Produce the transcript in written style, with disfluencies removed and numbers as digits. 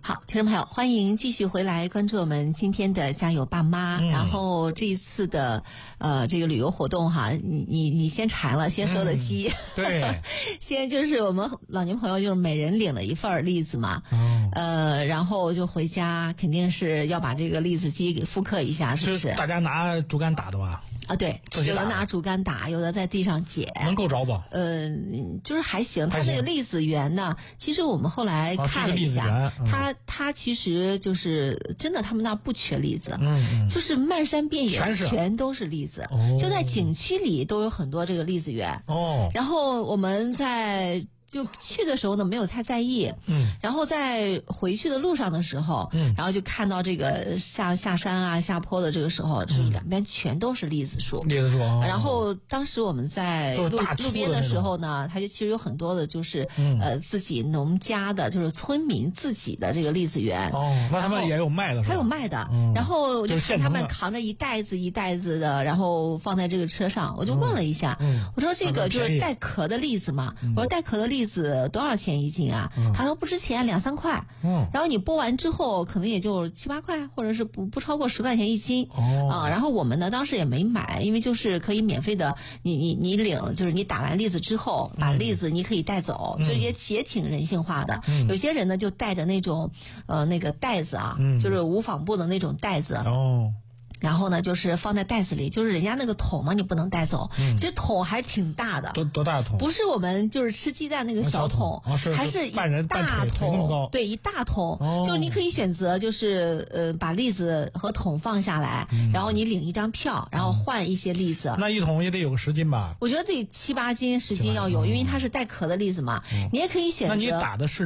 好，听众朋友，欢迎继续回来关注我们今天的家有爸妈。然后这一次的这个旅游活动哈，你先馋了，先说的鸡。 对， 先就是我们老年朋友就是每人领了一份栗子嘛。然后就回家肯定是要把这个栗子鸡给复刻一下，是不是？ 大家拿竹竿打的吧？ 啊，对，有的拿竹竿打，有的在地上捡， 能够着吧？ 就是还行。它那个栗子园呢，其实我们后来看了一下，它其实就是真的，他们那不缺栗子，就是漫山遍野全都是栗子，就在景区里都有很多这个栗子园。然后我们就去的时候呢，没有太在意。然后在回去的路上的时候，然后就看到这个下山啊、下坡的这个时候，就是两边全都是栗子树。然后当时我们在路边的时候呢，它就其实有很多的，就是自己农家的，就是村民自己的这个栗子园。 那他们也有卖的， 还有卖的。然后我就看他们扛着一袋子一袋子的，然后放在这个车上，我就问了一下，我说这个就是带壳的栗子嘛？我说带壳的栗子多少钱一斤啊？他说不值钱，2、3块。然后你剥完之后可能也就7、8块，或者是不超过10块钱一斤。然后我们呢当时也没买，因为就是可以免费的，你领，就是你打完栗子之后，把栗子你可以带走，就也挺人性化的。有些人呢就带着那种那个袋子啊，就是无纺布的那种袋子。然后呢，就是放在袋子里，就是人家那个桶嘛，你不能带走。其实桶还挺大的， 多大的桶？不是我们就是吃鸡蛋那个小桶，还是一大桶。对，一大桶，就是你可以选择，就是把栗子和桶放下来，然后你领一张票，然后换一些栗子。 那一桶也得有个10斤吧？ 我觉得得7、8斤、10斤要有，因为它是带壳的栗子嘛。你也可以选择。 那你打的是